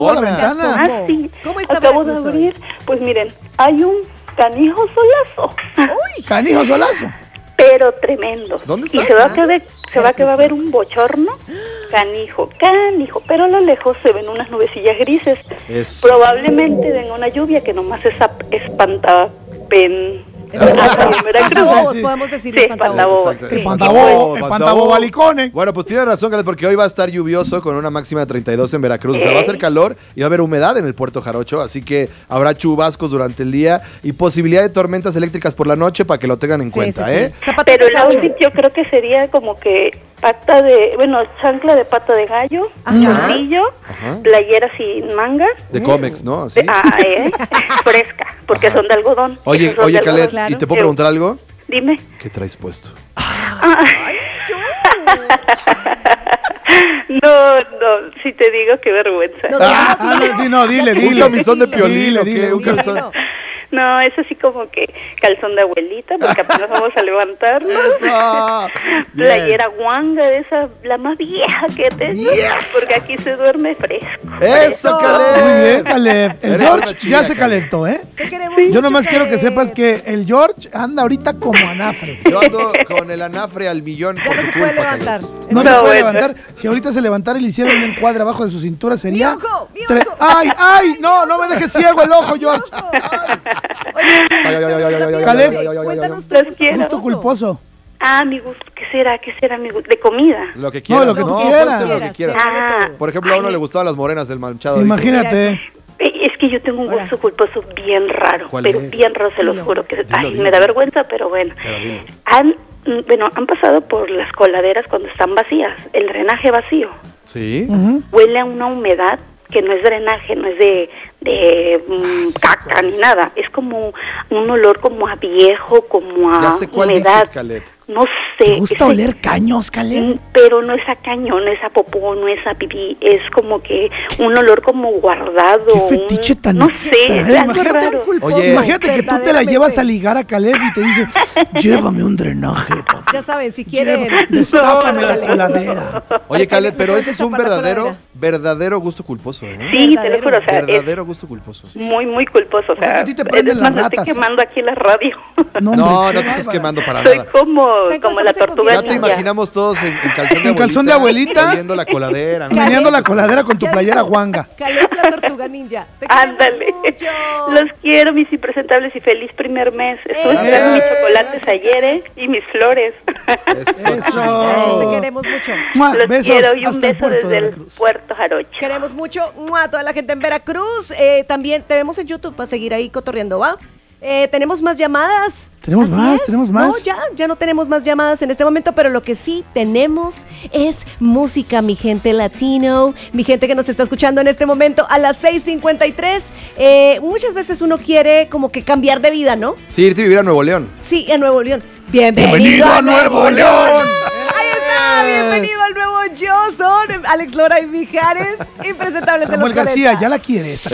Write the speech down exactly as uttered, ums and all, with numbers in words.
la ventana. Ah, sí. ¿Cómo está Acabo de Veracruz abrir. Pues miren, hay un canijo solazo. Uy, Canijo solazo. Pero tremendo. ¿Dónde Y estás? se va a quedar, se va a que va a haber un bochorno. Canijo, canijo. Pero a lo lejos se ven unas nubecillas grises. Eso. Probablemente venga una lluvia que nomás es ap- espantapen. Espantabobos, sí, sí. podemos decir Sí, espantabobos. Exacto. Sí. Espantabo, espantabo-balicones. Bueno, pues tiene razón, Galet, porque hoy va a estar lluvioso con una máxima de treinta y dos en Veracruz. O sea, va a ser calor y va a haber humedad en el Puerto Jarocho, así que habrá chubascos durante el día y posibilidad de tormentas eléctricas por la noche para que lo tengan en sí, cuenta, sí, sí. ¿eh? Zapatos Pero de el caucho. outfit yo creo que sería como que pata de, bueno, chancla de pata de gallo, chorrillo, Ajá. playera sin manga. De cómics, ¿no? Así. De- ah, eh, fresca, porque Ajá. son de algodón. Oye, Esos son oye, de Calet, algodón. ¿y te puedo preguntar algo? Dime. ¿Qué traes puesto? No, no, si te digo, qué vergüenza. No, Ah, no, no, dile, ¿Un dile. camisón de Dile, piolín dile, o qué? dile, ¿Un dile. calzón? No, es así como que calzón de abuelita, porque apenas vamos a levantarnos. Eso. Bien. Playera guanga, de esa, la más vieja que tengo, porque aquí se duerme fresco. ¡Eso, Calet! Muy bien, Caleb. El Eres George una chilla, ya se Caleb. calentó, ¿eh? Te queremos Yo mucho, nomás quiero que Caleb. sepas que el George anda ahorita como anafre. Yo ando con el anafre al millón Ya por no tu se puede culpa, levantar. Calet. No, No, se puede bueno. levantar. Si ahorita se levantara y le hicieran un encuadre abajo de su cintura sería... ¡Mi ojo! ¡Mi tre- ojo! ¡Ay, ay! No, no me dejes ciego el ojo, George. Ay, ay, ay, ay, ay, ay, ay, Caleb. ay, ay, ay, ay, Cuéntanos ay. tu Los gusto quiero. Gusto culposo. Ah, mi gusto, ¿qué será? ¿Qué será mi gusto? De comida. Lo que quieras. lo que tú puede quieras. ser lo que quieras. Ah, Por ejemplo, a uno le gustaban las morenas del manchado. dijo. Imagínate. eh, es que yo tengo un Ahora. gusto culposo bien raro, ¿Cuál pero es? bien raro, se los Dilo. juro. que Dilo, ay, dilo. me da vergüenza, pero bueno. Pero dilo. Han, mm, bueno, han pasado por las coladeras cuando están vacías, el drenaje vacío. ¿Sí? Huele a una humedad que no es drenaje, no es de, de mm, Ah, sí sé caca cuál ni es. nada. Es como un olor como a viejo, como a Ya sé cuál humedad. dices, Calet. No sé. ¿Te gusta ese- oler caños, Caleb? Mm, Pero no es a cañón, no es a popó, no es a pipí, es como que un olor como guardado. ¿Qué fetiche un- tan No sé, extraño? es algo Imagínate raro. Oye. Imagínate que tú te la verdaderamente. llevas a ligar a Caleb y te dice, llévame un drenaje, papá. Ya saben, si quieren... Llévame, destápame la No. coladera. Oye, Calet, pero ese es un Para la verdadero, coladera. verdadero gusto culposo, ¿eh? Sí, te lo juro, o sea, es Verdadero gusto culposo. muy, muy culposo. O sea, sea, que a ti te prenden es más, las estoy ratas. quemando aquí la radio. No, hombre, No, qué no te estés bárbara. quemando para Soy nada. como, Está en como la constante tortuga Ya te ninja. imaginamos todos en, en calzón de En abuelita. calzón de abuelita. Oliendo la coladera, ¿no? Meneando la coladera con tu playera guanga. Caleb, la tortuga ninja. Te queremos Ándale. mucho. Los quiero, mis impresentables, y feliz primer mes. Estuve Eh. esperando mis Gracias. chocolates ayer, ¿eh? Y mis flores. Eso. Eso. Gracias, te queremos mucho. Mua, Los besos quiero y un hasta el beso puerto de desde el Veracruz. Puerto Jarocho. Queremos mucho ¡mua! A toda la gente en Veracruz. Eh, también te vemos en YouTube para seguir ahí cotorreando, ¿va? Eh, tenemos más llamadas. Tenemos Así más, es. tenemos más. No, ya, ya no tenemos más llamadas en este momento, pero lo que sí tenemos es música, mi gente latino, mi gente que nos está escuchando en este momento a las seis cincuenta y tres. Eh, muchas veces uno quiere como que cambiar de vida, ¿no? Sí, irte a vivir a Nuevo León. Sí, en Nuevo León. Bienvenido, Bienvenido a Nuevo León. Ahí está, bienvenido al nuevo Yo. Son Alex Lora y Mijares, impresentables de los Samuel García, cuarenta. ya la quiere esta